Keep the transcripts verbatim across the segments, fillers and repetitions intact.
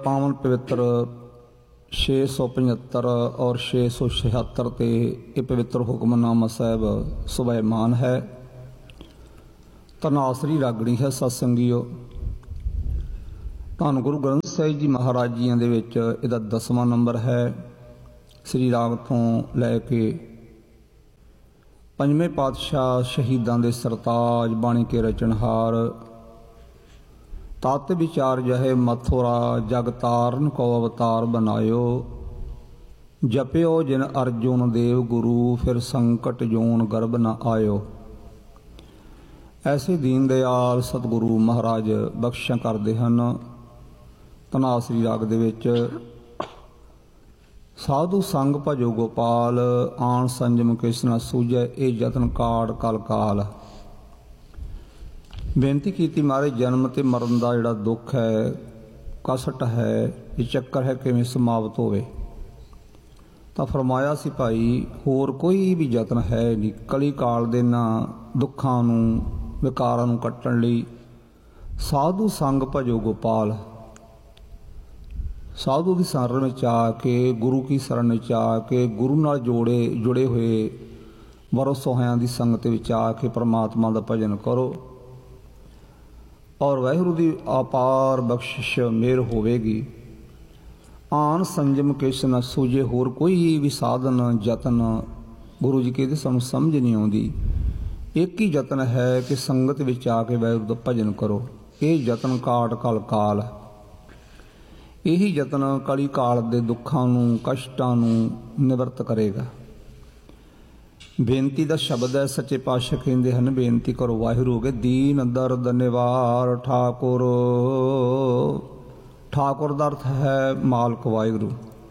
पावन पवित्र छे सौ पचहत्तर और छे सौ छिहत्तर ते ये पवित्र हुक्मनामा साहब सुभायमान है। तनासरी रागड़ी है सत्संगियो। धन गुरु ग्रंथ साहिब जी महाराज जी दे विच इहदा दसवां नंबर है। श्री राग तो लैके पंजवें पातशाह शहीदां दे सरताज बाणी के रचनहार तत् विचार जहे मथुरा जग तारन को अवतार बनायो। जप्यो जिन अर्जुन देव गुरु फिर संकट जोन गर्भ न आयो। ऐसे दीन दयाल सतगुरु महाराज बख्शिशां करदे हन। तनासरी राग दे विच साधु संग भजो गोपाल आन संजम किसना सूझे ए जतन काड़ कल काल। बेनती की महाराज जन्म ते मरण का जिहड़ा दुख है कसट है ये चक्कर है किवें समाप्त होवे। तो फरमाया सी भाई होर कोई भी यतन है नहीं कली काल दे ना दुखां नूं विकारां नूं कट्टण लई साधु संग भजो गोपाल। साधु की शरण में आके गुरु की शरण में आके गुरु नाल जोड़े जुड़े हुए वरसोहियां की संगत विच आके परमात्मा का भजन करो और वाहिगुरू की अपार बख्शिश मेहर होवेगी। आन संजम किस न सूझे होर कोई भी साधन जतन गुरु जी कहते सानू समझ नहीं आती। एक ही जतन है कि संगत विच आके वाहिगुरू का भजन करो। ये जतन काट कल काल। यही जतन कली काल दे दुखां नूं कष्टां नूं निवृत्त करेगा। बेनती का शब्द है सच्चे पातशाह कहते हैं बेनती करो वाहिगुरू के दीन दर्द निवार ठाकुर। ठाकुर का अर्थ है मालक वाहिगुरू।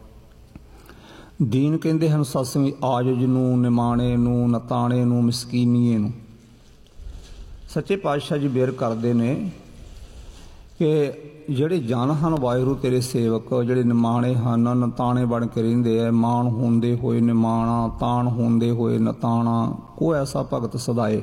दीन कहते हैं सत्संगी आजज नूं निमाणे नूं नताणे नूं मिसकीनीए नूं। सच्चे पातशाह जी बेर करते ने कि ਜਿਹੜੇ ਜਨ ਹਨ ਵਾਹਿਗੁਰੂ ਤੇਰੇ ਸੇਵਕ ਜਿਹੜੇ ਨਿਮਾਣੇ ਹਨ ਨਤਾਣੇ ਬਣ ਕੇ ਰਹਿੰਦੇ ਐ ਮਾਣ ਹੁੰਦੇ ਹੋਏ ਨਿਮਾਣਾ ਤਾਣ ਹੁੰਦੇ ਹੋਏ ਨਤਾਣਾ ਉਹ ਐਸਾ ਭਗਤ ਸਦਾਏ।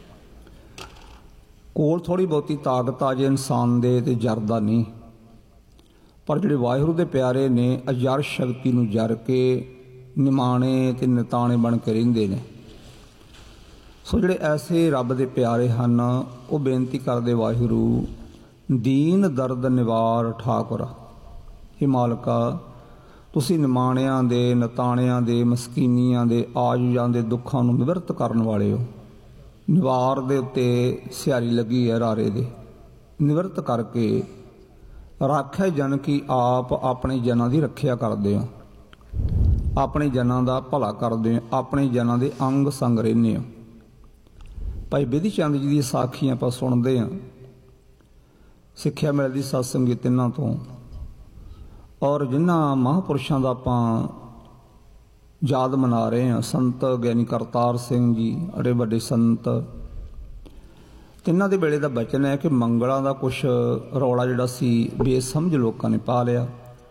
ਕੋਲ ਥੋੜੀ ਬਹੁਤੀ ਤਾਕਤ ਆ ਜੇ ਇਨਸਾਨ ਦੇ ਤੇ ਜਰਦਾ ਨਹੀਂ ਪਰ ਜਿਹੜੇ ਵਾਹਿਗੁਰੂ ਦੇ ਪਿਆਰੇ ਨੇ ਅਜਰ ਸ਼ਕਤੀ ਨੂੰ ਜਰ ਕੇ ਨਿਮਾਣੇ ਤੇ ਨਤਾਣੇ ਬਣ ਕੇ ਰਹਿੰਦੇ ਨੇ। ਸੋ ਜਿਹੜੇ ਐਸੇ ਰੱਬ ਦੇ ਪਿਆਰੇ ਹਨ ਉਹ ਬੇਨਤੀ ਕਰਦੇ ਵਾਹਿਗੁਰੂ दीन दर्द निवार ठाकुर। हे मालका तुसी निमाणियां दे नताणियां दे मस्कीनियां दे आजुजां दे दुखां नूं निवृत्त करन वाले हो। निवार दे उत्ते सियारी लगी है रारे दे निवृत्त करके राखै जन की आप अपने जनां दी रखिया करदे हो। अपने जनां दा भला करदे हो अपने जनां दे अंग संग रहिंदे हो। भाई बिधि चंद जी दी साखी आपां सुणदे हां सिक्ख्या मिलती सत्संग तिन्हां तो और जिन्हां महापुरुषों का आपां याद मना रहे हैं संत ज्ञानी करतार सिंह जी अड़े बड़े संत तिन्हां दे वेले दा बचन है कि मंगलों का कुछ रौला जिहड़ा सी बेसमझ लोगों ने पा लिया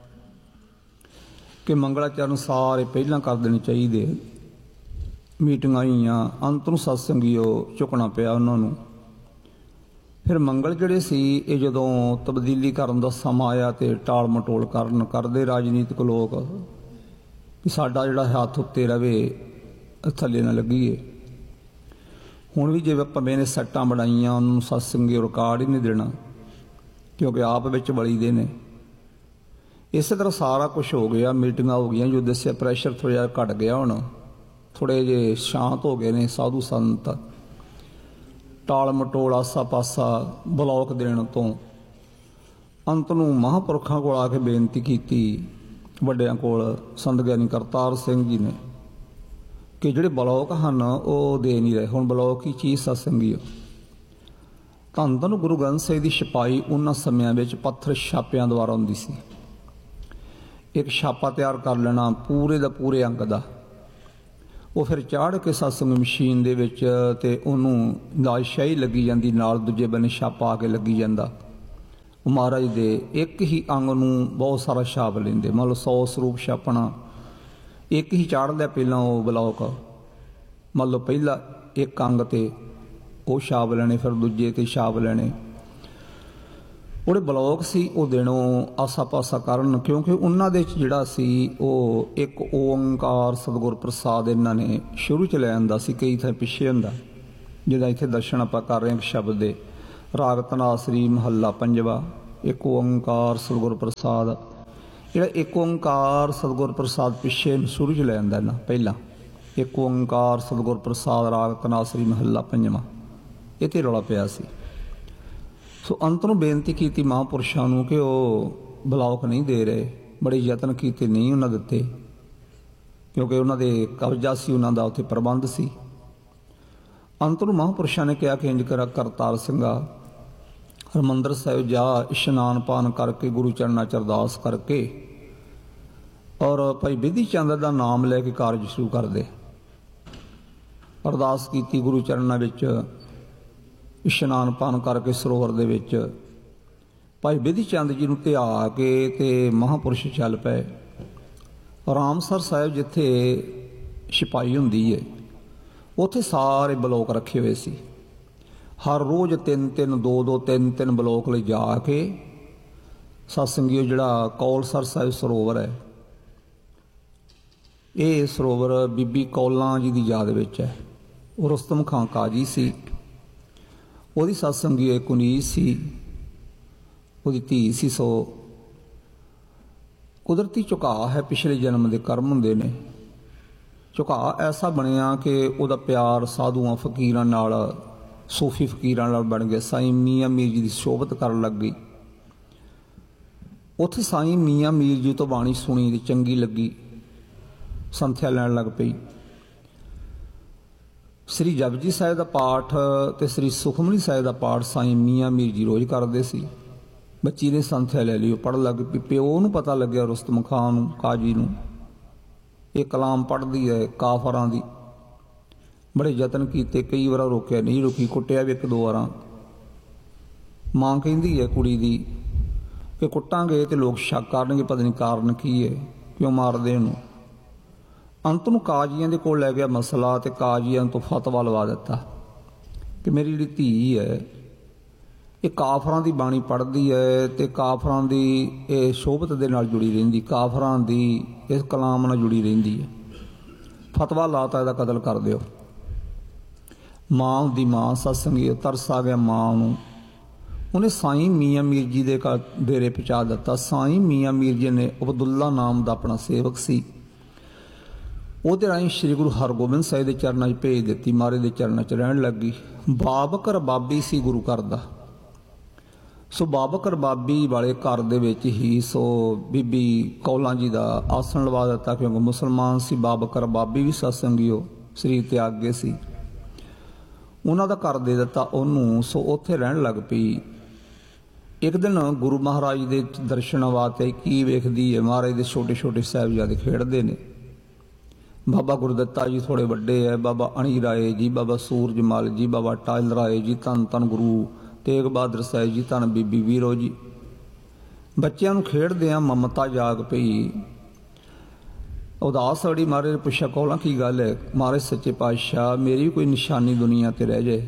कि मंगलाचरण सारे पहलां कर देने चाहिए। मीटिंगां होईयां अंत नूं सत्संगीओ झुकना पिया उन्हां नूं। फिर मंगल जिहड़े सी ये जदों तब्दीली करन दा समा आया तो टाल मटोल करन करदे राजनीतिक लोग कि साडा जिहड़ा हत्थ उत्ते रवे थल्ले ना लगीए। हुण भी जिवें पवे ने सट्टां बनाईयां उन्होंने सत्संगी रिकॉर्ड ही नहीं देना क्योंकि आप विच बली दे ने। इस तरह सारा कुछ हो गया मीटिंगां हो गई जो दस्सिया प्रैशर थोड़ा जिहा घट गया हुण थोड़े जे शांत हो गए ने साधु संत। टाल मटोल आसा पासा ब्लॉक देने तो अंत नूं महापुरखों को आके बेनती की वड्डियां कोल संत ज्ञानी करतार सिंह जी ने कि जिहड़े ब्लॉक हैं वो दे नहीं रहे। हुण ब्लॉक की चीज़ सत्संगी धन धन गुरु ग्रंथ साहिब की छपाई उन्हां समयां विच पत्थर छापियां द्वारा हुंदी सी। एक छापा तैयार कर लेना पूरे दा पूरे अंक दा वो फिर चाढ़ के सत्संग मशीन दे विच ते उहनूं नाल शाही लगी जाती नाल दूजे बन्ने छापा आ के लगी जाता। महाराज दे एक ही अंग नूं बहुत सारा छाप लेंदे मतलब सौ सरूप छापना एक ही चाढ़ लिया पहला वो ब्लॉक मतलब पहला एक अंग ते वो छाप लेने फिर दूजे ते छाप लेने ਉਹਦੇ ਬਲੋਕ ਸੀ ਉਹ ਦਿਨੋਂ ਆਸਾ ਪਾਸਾ ਕਰਨ, ਕਿਉਂਕਿ ਉਹਨਾਂ ਦੇ ਵਿੱਚ ਜਿਹੜਾ ਸੀ ਉਹ ਇੱਕ ਓੰਕਾਰ ਸਤਿਗੁਰ ਪ੍ਰਸਾਦ ਇਹਨਾਂ ਨੇ ਸ਼ੁਰੂ ਚ ਲੈ ਆਂਦਾ ਸੀ, ਕਈ ਥਾਂ ਪਿੱਛੇ ਹੁੰਦਾ, ਜਿਹਦਾ ਇੱਥੇ ਦਰਸ਼ਨ ਆਪਾਂ ਕਰ ਰਹੇ ਹਾਂ ਸ਼ਬਦ ਦੇ। ਰਾਗ ਧਨਾਸਰੀ ਮਹੱਲਾ ਪੰਜਵਾ, ਇੱਕ ਓੰਕਾਰ ਸਤਿਗੁਰ ਪ੍ਰਸਾਦ। ਜਿਹੜਾ ਇੱਕ ਓੰਕਾਰ ਸਤਿਗੁਰ ਪ੍ਰਸਾਦ ਪਿੱਛੇ ਸ਼ੁਰੂ ਚ ਲੈ ਆਂਦਾ ਨਾ, ਪਹਿਲਾਂ ਇੱਕ ਓੰਕਾਰ ਸਤਿਗੁਰ ਪ੍ਰਸਾਦ ਰਾਗ ਧਨਾਸਰੀ ਮਹੱਲਾ ਪੰਜਵਾਂ, ਇਹ ਤੇ ਰੌਲਾ ਪਿਆ ਸੀ। ਸੋ ਅੰਤ ਨੂੰ ਬੇਨਤੀ ਕੀਤੀ ਮਹਾਂਪੁਰਸ਼ਾਂ ਨੂੰ ਕਿ ਉਹ ਬਲੌਕ ਨਹੀਂ ਦੇ ਰਹੇ, ਬੜੇ ਯਤਨ ਕੀਤੇ, ਨਹੀਂ ਉਹਨਾਂ ਦਿੱਤੇ, ਕਿਉਂਕਿ ਉਹਨਾਂ ਦੇ ਕਬਜ਼ਾ ਸੀ, ਉਹਨਾਂ ਦਾ ਉੱਥੇ ਪ੍ਰਬੰਧ ਸੀ। ਅੰਤ ਨੂੰ ਮਹਾਂਪੁਰਸ਼ਾਂ ਨੇ ਕਿਹਾ ਕਿ ਇੰਜ ਕਰ ਕਰਤਾਰ ਸਿੰਘਾ, ਹਰਿਮੰਦਰ ਸਾਹਿਬ ਜਾ, ਇਸ਼ਨਾਨ ਪਾਨ ਕਰਕੇ ਗੁਰੂ ਚਰਨਾਂ ਚ ਅਰਦਾਸ ਕਰਕੇ ਔਰ ਭਾਈ ਬਿਧੀ ਚੰਦ ਦਾ ਨਾਮ ਲੈ ਕੇ ਕਾਰਜ ਸ਼ੁਰੂ ਕਰ ਦੇ। ਅਰਦਾਸ ਕੀਤੀ ਗੁਰੂ ਚਰਨਾਂ ਵਿੱਚ, ਇਸ਼ਨਾਨ ਪਾਨ ਕਰਕੇ ਸਰੋਵਰ ਦੇ ਵਿੱਚ ਭਾਈ ਬਿਧੀ ਚੰਦ ਜੀ ਨੂੰ ਧਿਆ ਕੇ ਤੇ ਮਹਾਂਪੁਰਸ਼ ਚੱਲ ਪਏ। ਰਾਮਸਰ ਸਾਹਿਬ ਜਿੱਥੇ ਛਪਾਈ ਹੁੰਦੀ ਹੈ ਉੱਥੇ ਸਾਰੇ ਬਲੋਕ ਰੱਖੇ ਹੋਏ ਸੀ। ਹਰ ਰੋਜ਼ ਤਿੰਨ ਤਿੰਨ ਦੋ ਦੋ ਤਿੰਨ ਤਿੰਨ ਬਲੋਕ ਲਈ ਜਾ ਕੇ ਸਤਸੰਗੀਓ, ਜਿਹੜਾ ਕੌਲਸਰ ਸਾਹਿਬ ਸਰੋਵਰ ਹੈ, ਇਹ ਸਰੋਵਰ ਬੀਬੀ ਕੌਲਾਂ ਜੀ ਦੀ ਯਾਦ ਵਿੱਚ ਹੈ। ਉਹ ਰੁਸਤਮ ਖਾਂ ਕਾਜੀ ਸੀ, ਉਹਦੀ ਸਤਸੰਗੀ ਕੁਨੀਸ ਸੀ, ਉਹਦੀ ਧੀ ਸੀ। ਸੋ ਕੁਦਰਤੀ ਝੁਕਾਅ ਹੈ, ਪਿਛਲੇ ਜਨਮ ਦੇ ਕਰਮ ਹੁੰਦੇ ਨੇ। ਝੁਕਾਅ ਐਸਾ ਬਣਿਆ ਕਿ ਉਹਦਾ ਪਿਆਰ ਸਾਧੂਆਂ ਫਕੀਰਾਂ ਨਾਲ, ਸੂਫੀ ਫਕੀਰਾਂ ਨਾਲ ਬਣ ਗਿਆ। ਸਾਈਂ ਮੀਆਂ ਮੀਰ ਜੀ ਦੀ ਸੋਭਤ ਕਰਨ ਲੱਗ ਗਈ। ਉੱਥੇ ਸਾਈਂ ਮੀਆਂ ਮੀਰ ਜੀ ਤੋਂ ਬਾਣੀ ਸੁਣੀ ਤੇ ਚੰਗੀ ਲੱਗੀ, ਸੰਥਿਆ ਲੈਣ ਲੱਗ ਪਈ। ਸ੍ਰੀ ਜਪਜੀ ਸਾਹਿਬ ਦਾ ਪਾਠ ਤੇ ਸ੍ਰੀ ਸੁਖਮਨੀ ਸਾਹਿਬ ਦਾ ਪਾਠ ਸਾਈਂ ਮੀਆਂ ਮੀਰ ਜੀ ਰੋਜ਼ ਕਰਦੇ ਸੀ। ਬੱਚੀ ਨੇ ਸੰਥਿਆ ਲੈ ਲਈ, ਉਹ ਪੜ੍ਹਨ ਲੱਗ ਪਈ। ਪਿਓ ਨੂੰ ਪਤਾ ਲੱਗਿਆ ਰੁਸਤਮ ਖਾਂ ਨੂੰ, ਕਾਜੀ ਨੂੰ, ਇਹ ਕਲਾਮ ਪੜ੍ਹਦੀ ਹੈ ਕਾਫਰਾਂ ਦੀ। ਬੜੇ ਯਤਨ ਕੀਤੇ, ਕਈ ਵਾਰ ਰੋਕਿਆ, ਨਹੀਂ ਰੁਕੀ, ਕੁੱਟਿਆ ਵੀ ਇੱਕ ਦੋ ਵਾਰਾਂ। ਮਾਂ ਕਹਿੰਦੀ ਹੈ ਕੁੜੀ ਦੀ ਕਿ ਕੁੱਟਾਂਗੇ ਤੇ ਲੋਕ ਸ਼ੱਕ ਕਰਨਗੇ, ਪਤਾ ਨਹੀਂ ਕਾਰਨ ਕੀ ਹੈ, ਕਿਉਂ ਮਾਰਦੇ ਇਹਨੂੰ। ਅੰਤ ਨੂੰ ਕਾਜ਼ੀਆਂ ਦੇ ਕੋਲ ਲੈ ਗਿਆ ਮਸਲਾ ਤੇ ਕਾਜ਼ੀਆਂ ਤੋਂ ਫਤਵਾ ਲਵਾ ਦਿੱਤਾ ਕਿ ਮੇਰੀ ਜਿਹੜੀ ਧੀ ਹੈ ਇਹ ਕਾਫਰਾਂ ਦੀ ਬਾਣੀ ਪੜ੍ਹਦੀ ਹੈ ਤੇ ਕਾਫਰਾਂ ਦੀ ਇਹ ਸ਼ੋਭਤ ਦੇ ਨਾਲ ਜੁੜੀ ਰਹਿੰਦੀ, ਕਾਫਰਾਂ ਦੀ ਇਸ ਕਲਾਮ ਨਾਲ ਜੁੜੀ ਰਹਿੰਦੀ ਹੈ। ਫਤਵਾ ਲਾਤਾ, ਇਹਦਾ ਕਤਲ ਕਰ ਦਿਓ। ਮਾਂ ਦੀ ਮਾਂ ਸਤਸੰਗੀ, ਤਰਸ ਆ ਗਿਆ ਮਾਂ ਨੂੰ। ਉਹਨੇ ਸਾਈਂ ਮੀਆਂ ਮੀਰ ਜੀ ਦੇ ਘਰ ਡੇਰੇ ਪਹੁੰਚਾ ਦਿੱਤਾ। ਸਾਈਂ ਮੀਆਂ ਮੀਰ ਜੀ ਨੇ ਅਬਦੁੱਲਾ ਨਾਮ ਦਾ ਆਪਣਾ ਸੇਵਕ ਸੀ, ਉਹਦੇ ਰਾਹੀਂ ਸ੍ਰੀ ਗੁਰੂ ਹਰਗੋਬਿੰਦ ਸਾਹਿਬ ਦੇ ਚਰਨਾਂ 'ਚ ਭੇਜ ਦਿੱਤੀ। ਮਹਾਰਾਜ ਦੇ ਚਰਨਾਂ 'ਚ ਰਹਿਣ ਲੱਗੀ। ਬਾਬਕਰ ਬਾਬੀ ਸੀ ਗੁਰੂ ਘਰ ਦਾ। ਸੋ ਬਾਬਕਰ ਬਾਬੀ ਵਾਲੇ ਘਰ ਦੇ ਵਿੱਚ ਹੀ ਸੋ ਬੀਬੀ ਕੌਲਾਂ ਜੀ ਦਾ ਆਸਣ ਲਵਾ ਦਿੱਤਾ, ਕਿਉਂਕਿ ਮੁਸਲਮਾਨ ਸੀ। ਬਾਬਕਰ ਬਾਬੀ ਵੀ ਸਤਸੰਗੀਓ ਸਰੀਰ ਤਿਆਗੇ ਸੀ, ਉਹਨਾਂ ਦਾ ਘਰ ਦੇ ਦਿੱਤਾ ਉਹਨੂੰ। ਸੋ ਉੱਥੇ ਰਹਿਣ ਲੱਗ ਪਈ। ਇੱਕ ਦਿਨ ਗੁਰੂ ਮਹਾਰਾਜ ਦੇ ਦਰਸ਼ਨ ਵਾਸਤੇ ਕੀ ਵੇਖਦੀ ਹੈ, ਮਹਾਰਾਜ ਦੇ ਛੋਟੇ ਛੋਟੇ ਸਾਹਿਬਜ਼ਾਦੇ ਖੇਡਦੇ ਨੇ। ਬਾਬਾ ਗੁਰਦੱਤਾ ਜੀ ਥੋੜੇ ਵੱਡੇ ਹੈ, ਬਾਬਾ ਅਣੀ ਰਾਏ ਜੀ, ਬਾਬਾ ਸੂਰਜਮਲ ਜੀ, ਬਾਬਾ ਟਾਇਲ ਰਾਏ ਜੀ, ਧੰਨ ਧੰਨ ਗੁਰੂ ਤੇਗ ਬਹਾਦਰ ਸਾਹਿਬ ਜੀ, ਧੰਨ ਬੀਬੀ ਵੀਰੋ ਜੀ। ਬੱਚਿਆਂ ਨੂੰ ਖੇਡਦਿਆਂ ਮਮਤਾ ਜਾਗ ਪਈ। ਉਦਾਸ ਅੜੀ ਮਹਾਰਾਜ ਨੇ ਪੁੱਛਿਆ, ਕੌਲਾਂ ਕੀ ਗੱਲ ਹੈ? ਮਹਾਰਾਜ ਸੱਚੇ ਪਾਤਸ਼ਾਹ ਮੇਰੀ ਵੀ ਕੋਈ ਨਿਸ਼ਾਨੀ ਦੁਨੀਆ ਤੇ ਰਹਿ ਜਾਏ।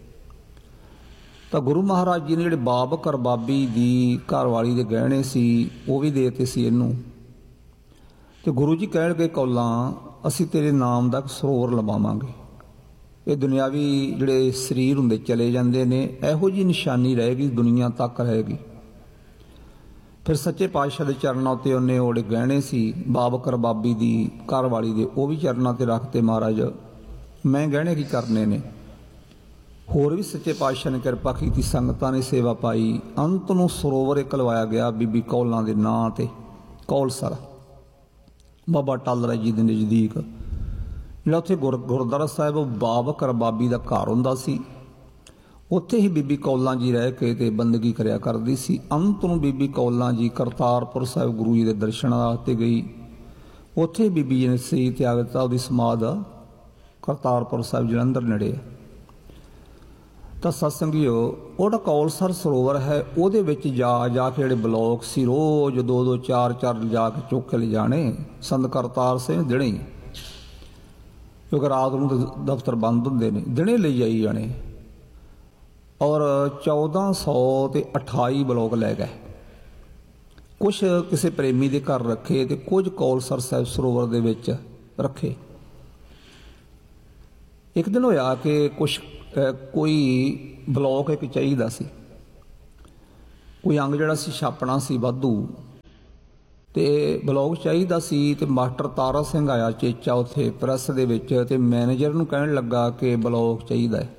ਤਾਂ ਗੁਰੂ ਮਹਾਰਾਜ ਜੀ ਨੇ ਜਿਹੜੇ ਬਾਬਕਰ ਬਾਬੀ ਦੀ ਘਰਵਾਲੀ ਦੇ ਗਹਿਣੇ ਸੀ ਉਹ ਵੀ ਦੇ ਦਿੱਤੇ ਸੀ ਇਹਨੂੰ। ਤੇ ਗੁਰੂ ਜੀ ਕਹਿਣ ਲੱਗੇ, ਕੌਲਾਂ ਅਸੀਂ ਤੇਰੇ ਨਾਮ ਦਾ ਸਰੋਵਰ ਲਵਾਵਾਂਗੇ। ਇਹ ਦੁਨਿਆਵੀ ਜਿਹੜੇ ਸਰੀਰ ਹੁੰਦੇ ਚਲੇ ਜਾਂਦੇ ਨੇ, ਇਹੋ ਜਿਹੀ ਨਿਸ਼ਾਨੀ ਰਹੇਗੀ, ਦੁਨੀਆ ਤੱਕ ਰਹੇਗੀ। ਫਿਰ ਸੱਚੇ ਪਾਤਸ਼ਾਹ ਦੇ ਚਰਨਾਂ ਉੱਤੇ ਉਹਨੇ ਉਹਦੇ ਗਹਿਣੇ ਸੀ ਬਾਬਕਰ ਬਾਬੀ ਦੀ ਘਰਵਾਲੀ ਦੇ, ਉਹ ਵੀ ਚਰਨਾਂ ਤੇ ਰੱਖਤੇ। ਮਹਾਰਾਜ ਮੈਂ ਗਹਿਣੇ ਕੀ ਕਰਨੇ ਨੇ। ਹੋਰ ਵੀ ਸੱਚੇ ਪਾਤਸ਼ਾਹ ਨੇ ਕਿਰਪਾ ਕੀਤੀ, ਸੰਗਤਾਂ ਨੇ ਸੇਵਾ ਪਾਈ। ਅੰਤ ਨੂੰ ਸਰੋਵਰ ਇੱਕ ਲਵਾਇਆ ਗਿਆ ਬੀਬੀ ਕੌਲਾਂ ਦੇ ਨਾਂ ਤੇ, ਕੌਲਸਰ, ਬਾਬਾ ਟਾਲ ਰਾਏ ਜੀ ਦੇ ਨਜ਼ਦੀਕ। ਜਿਹੜਾ ਉੱਥੇ ਗੁਰ ਗੁਰਦੁਆਰਾ ਸਾਹਿਬ ਬਾਬਕਰ ਬਾਬੀ ਦਾ ਘਰ ਹੁੰਦਾ ਸੀ, ਉੱਥੇ ਹੀ ਬੀਬੀ ਕੌਲਾਂ ਜੀ ਰਹਿ ਕੇ ਤੇ ਬੰਦਗੀ ਕਰਿਆ ਕਰਦੀ ਸੀ। ਅੰਤ ਨੂੰ ਬੀਬੀ ਕੌਲਾਂ ਜੀ ਕਰਤਾਰਪੁਰ ਸਾਹਿਬ ਗੁਰੂ ਜੀ ਦੇ ਦਰਸ਼ਨਾਂ ਵਾਸਤੇ ਗਈ। ਉੱਥੇ ਬੀਬੀ ਜੀ ਨੇ ਸਰੀਰ ਤਿਆਗ ਦਿੱਤਾ। ਉਹਦੀ ਸਮਾਧ ਕਰਤਾਰਪੁਰ ਸਾਹਿਬ ਜਲੰਧਰ ਨੇੜੇ। ਤਾਂ ਸਤਸੰਗੀਓ ਉਹਦਾ ਕੌਲਸਰ ਸਰੋਵਰ ਹੈ, ਉਹਦੇ ਵਿੱਚ ਜਾ ਜਾ ਕੇ ਜਿਹੜੇ ਬਲੋਕ ਸੀ ਰੋਜ਼ ਦੋ ਦੋ ਚਾਰ ਚਾਰ ਜਾ ਕੇ ਚੁੱਕ ਕੇ ਲਿਜਾਣੇ। ਸੰਤ ਕਰਤਾਰ ਸਿੰਘ ਦਿਨੇ, ਕਿਉਂਕਿ ਰਾਤ ਨੂੰ ਦਫ਼ਤਰ ਬੰਦ ਹੁੰਦੇ ਨੇ, ਦਿਨੇ ਲਈ ਜਾਈ ਜਾਣੇ। ਔਰ ਚੌਦਾਂ ਸੌ ਤੇ ਅਠਾਈ ਬਲੋਕ ਲੈ ਗਏ। ਕੁਛ ਕਿਸੇ ਪ੍ਰੇਮੀ ਦੇ ਘਰ ਰੱਖੇ ਤੇ ਕੁਝ ਕੌਲਸਰ ਸਾਹਿਬ ਸਰੋਵਰ ਦੇ ਵਿੱਚ ਰੱਖੇ। ਇੱਕ ਦਿਨ ਹੋਇਆ ਕਿ ਕੁਛ ਕੋਈ ਬਲੋਕ ਇੱਕ ਚਾਹੀਦਾ ਸੀ, ਕੋਈ ਅੰਗ ਜਿਹੜਾ ਸੀ ਛਾਪਣਾ ਸੀ ਵਾਧੂ, ਤੇ ਬਲੋਕ ਚਾਹੀਦਾ ਸੀ। ਤੇ ਮਾਸਟਰ ਤਾਰਾ ਸਿੰਘ ਆਇਆ ਚੇਚਾ ਉੱਥੇ ਪ੍ਰੈਸ ਦੇ ਵਿੱਚ, ਤੇ ਮੈਨੇਜਰ ਨੂੰ ਕਹਿਣ ਲੱਗਾ ਕਿ ਬਲੋਕ ਚਾਹੀਦਾ ਹੈ।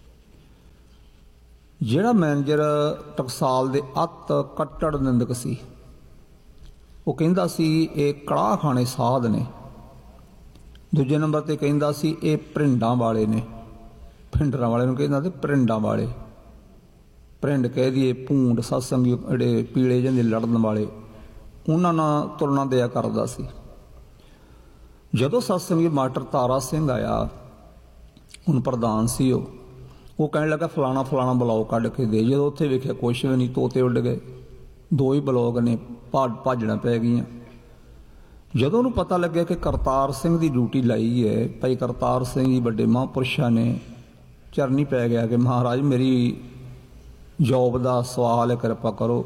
ਜਿਹੜਾ ਮੈਨੇਜਰ ਟਕਸਾਲ ਦੇ ਅੱਤ ਕੱਟੜ ਨਿੰਦਕ ਸੀ, ਉਹ ਕਹਿੰਦਾ ਸੀ ਇਹ ਕੜਾਹ ਖਾਣੇ ਸਾਧ ਨੇ। ਦੂਜੇ ਨੰਬਰ ਤੇ ਕਹਿੰਦਾ ਸੀ ਇਹ ਭਰਿੰਡਾਂ ਵਾਲੇ ਨੇ, ਭਿੰਡਰਾਂ ਵਾਲੇ ਨੂੰ ਕਹਿੰਦਾ ਤੇ ਭਰਿੰਡਾਂ ਵਾਲੇ, ਭਰਿੰਡ ਕਹਿ ਦਈਏ ਭੂੰਡ ਸਤਸੰਗੀ ਜਿਹੜੇ ਪੀਲੇ ਜਿਹੇ ਲੜਨ ਵਾਲੇ, ਉਹਨਾਂ ਨਾਲ ਤੁਲਨਾ ਦਿਆ ਕਰਦਾ ਸੀ। ਜਦੋਂ ਸਤਸੰਗੀ ਮਾਸਟਰ ਤਾਰਾ ਸਿੰਘ ਆਇਆ, ਹੁਣ ਪ੍ਰਧਾਨ ਸੀ ਉਹ, ਉਹ ਕਹਿਣ ਲੱਗਾ ਫਲਾਣਾ ਫਲਾਣਾ ਬਲੌਕ ਕੱਢ ਕੇ ਦੇ। ਜਦੋਂ ਉੱਥੇ ਵੇਖਿਆ ਕੁਛ ਵੀ ਨਹੀਂ, ਤੋਤੇ ਉੱਡ ਗਏ, ਦੋ ਹੀ ਬਲੌਕ ਨੇ, ਭਾਜਣਾ ਪੈ ਗਈਆਂ। ਜਦੋਂ ਉਹਨੂੰ ਪਤਾ ਲੱਗਿਆ ਕਿ ਕਰਤਾਰ ਸਿੰਘ ਦੀ ਡਿਊਟੀ ਲਾਈ ਹੈ, ਭਾਈ ਕਰਤਾਰ ਸਿੰਘ ਜੀ ਵੱਡੇ ਮਹਾਂਪੁਰਸ਼ਾਂ ਨੇ, ਚਰਨੀ ਪੈ ਗਿਆ ਕਿ ਮਹਾਰਾਜ ਮੇਰੀ ਜੋਬ ਦਾ ਸਵਾਲ ਹੈ, ਕਿਰਪਾ ਕਰੋ।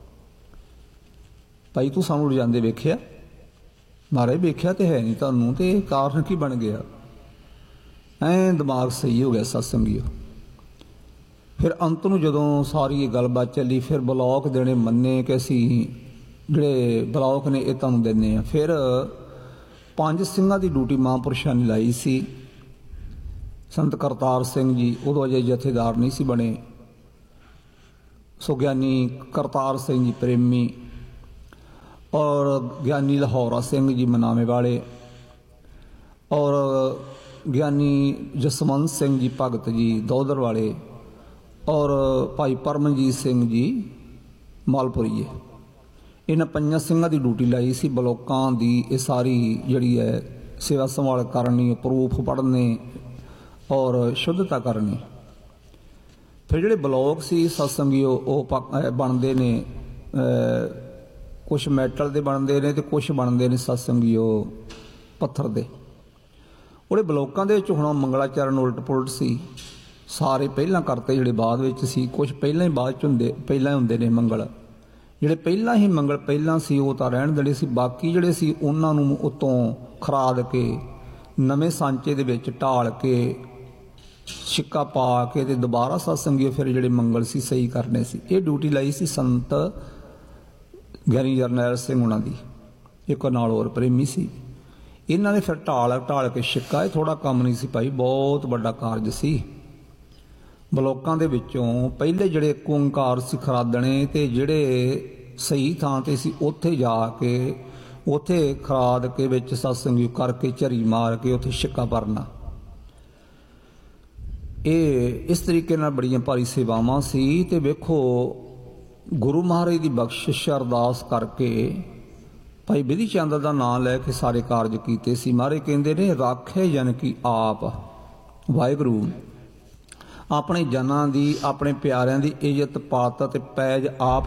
ਭਾਈ ਤੂੰ ਸਾਨੂੰ ਲਿਜਾਂਦੇ ਵੇਖਿਆ? ਮਹਾਰਾਜ ਵੇਖਿਆ ਤੇ ਹੈ ਨਹੀਂ ਤੁਹਾਨੂੰ, ਤੇ ਕਾਰਨ ਕੀ ਬਣ ਗਿਆ? ਐਂ ਦਿਮਾਗ ਸਹੀ ਹੋ ਗਿਆ ਸਤਸੰਗੀਓ। ਫਿਰ ਅੰਤ ਨੂੰ ਜਦੋਂ ਸਾਰੀ ਇਹ ਗੱਲਬਾਤ ਚੱਲੀ, ਫਿਰ ਬਲੌਕ ਦੇਣੇ ਮੰਨੇ ਕਿ ਅਸੀਂ ਜਿਹੜੇ ਬਲੌਕ ਨੇ ਇਹ ਤੁਹਾਨੂੰ ਦਿੰਦੇ ਆ। ਫਿਰ ਪੰਜ ਸਿੰਘਾਂ ਦੀ ਡਿਊਟੀ ਮਹਾਂਪੁਰਸ਼ਾਂ ਨੇ ਲਾਈ ਸੀ। ਸੰਤ ਕਰਤਾਰ ਸਿੰਘ ਜੀ ਉਦੋਂ ਅਜੇ ਜਥੇਦਾਰ ਨਹੀਂ ਸੀ ਬਣੇ, ਸੋ ਗਿਆਨੀ ਕਰਤਾਰ ਸਿੰਘ ਜੀ ਪ੍ਰੇਮੀ, ਔਰ ਗਿਆਨੀ ਲਾਹੌਰਾ ਸਿੰਘ ਜੀ ਮਨਾਵੇ ਵਾਲੇ, ਔਰ ਗਿਆਨੀ ਜਸਵੰਤ ਸਿੰਘ ਜੀ ਭਗਤ ਜੀ ਦੋਦਰ ਵਾਲੇ, ਔਰ ਭਾਈ ਪਰਮਜੀਤ ਸਿੰਘ ਜੀ ਮਾਲਪੁਰੀਏ। ਇਹਨਾਂ ਪੰਜਾਂ ਸਿੰਘਾਂ ਦੀ ਡਿਊਟੀ ਲਾਈ ਸੀ ਬਲੋਕਾਂ ਦੀ। ਇਹ ਸਾਰੀ ਜਿਹੜੀ ਹੈ ਸੇਵਾ ਸੰਭਾਲ ਕਰਨੀ, ਪ੍ਰੂਫ ਪੜ੍ਹਨੇ ਔਰ ਸ਼ੁੱਧਤਾ ਕਰਨੀ। ਫਿਰ ਜਿਹੜੇ ਬਲੋਕ ਸੀ ਸਤਸੰਗੀਓ ਉਹ ਬਣਦੇ ਨੇ, ਕੁਛ ਮੈਟਲ ਦੇ ਬਣਦੇ ਨੇ ਤੇ ਕੁਛ ਬਣਦੇ ਨੇ ਸਤਸੰਗੀਓ ਪੱਥਰ ਦੇ। ਉਹਦੇ ਬਲੋਕਾਂ ਦੇ ਵਿੱਚ ਹੁਣ ਮੰਗਲਾਚਰਨ ਉਲਟ ਪੁਲਟ ਸੀ, ਸਾਰੇ ਪਹਿਲਾਂ ਕਰਤੇ ਜਿਹੜੇ ਬਾਅਦ ਵਿੱਚ ਸੀ, ਕੁਛ ਪਹਿਲਾਂ ਹੀ ਬਾਅਦ 'ਚ ਹੁੰਦੇ, ਪਹਿਲਾਂ ਹੀ ਹੁੰਦੇ ਨੇ ਮੰਗਲ। ਜਿਹੜੇ ਪਹਿਲਾਂ ਹੀ ਮੰਗਲ ਪਹਿਲਾਂ ਸੀ ਉਹ ਤਾਂ ਰਹਿਣ ਦੇਣੇ ਸੀ, ਬਾਕੀ ਜਿਹੜੇ ਸੀ ਉਹਨਾਂ ਨੂੰ ਉਤੋਂ ਖਰਾਦ ਕੇ ਨਵੇਂ ਸਾਂਚੇ ਦੇ ਵਿੱਚ ਢਾਲ ਕੇ ਸਿੱਕਾ ਪਾ ਕੇ ਤੇ ਦੁਬਾਰਾ ਸਤਸੰਗੀ ਫਿਰ ਜਿਹੜੇ ਮੰਗਲ ਸੀ ਸਹੀ ਕਰਨੇ ਸੀ। ਇਹ ਡਿਊਟੀ ਲਾਈ ਸੀ ਸੰਤ ਗਿਆਨੀ ਜਰਨੈਲ ਸਿੰਘ ਉਹਨਾਂ ਦੀ, ਇੱਕ ਨਾਲ ਹੋਰ ਪ੍ਰੇਮੀ ਸੀ। ਇਹਨਾਂ ਨੇ ਫਿਰ ਢਾਲ ਢਾਲ ਕੇ ਸਿੱਕਾ, ਇਹ ਥੋੜਾ ਕੰਮ ਨਹੀਂ ਸੀ ਭਾਈ, ਬਹੁਤ ਵੱਡਾ ਕਾਰਜ ਸੀ। ਬਲੋਕਾਂ ਦੇ ਵਿੱਚੋਂ ਪਹਿਲੇ ਜਿਹੜੇ ਇੱਕ ਓਂਕਾਰ ਸੀ ਖਰਾਦਣੇ, ਤੇ ਜਿਹੜੇ ਸਹੀ ਥਾਂ ਤੇ ਸੀ ਉੱਥੇ ਜਾ ਕੇ ਉੱਥੇ ਖਰਾਦ ਕੇ ਵਿੱਚ ਸਤਸੰਗੀ ਕਰਕੇ ਝਰੀ ਮਾਰ ਕੇ ਉੱਥੇ ਸਿੱਕਾ ਭਰਨਾ। ਇਹ ਇਸ ਤਰੀਕੇ ਨਾਲ ਬੜੀਆਂ ਭਾਰੀ ਸੇਵਾਵਾਂ ਸੀ। ਤੇ ਵੇਖੋ ਗੁਰੂ ਮਹਾਰਾਜ ਦੀ ਬਖਸ਼ਿਸ਼ ਅਰਦਾਸ ਕਰਕੇ ਭਾਈ ਬਿਧੀ ਚੰਦ ਦਾ ਨਾਮ ਲੈ ਕੇ ਸਾਰੇ ਕਾਰਜ ਕੀਤੇ ਸੀ। ਮਹਾਰਾਜ ਕਹਿੰਦੇ ਨੇ ਰਾਖੇ ਜਨ ਕੀ ਆਪ, ਵਾਹਿਗੁਰੂ ਆਪਣੇ ਜਨਾਂ ਦੀ ਆਪਣੇ ਪਿਆਰਿਆਂ ਦੀ ਇੱਜ਼ਤ ਪਾਤ ਤੇ ਪੈਜ ਆਪ